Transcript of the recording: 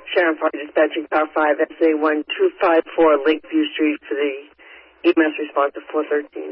Sharon Park dispatching car 5 SA 1254 Lakeview Street for the EMS response of 413.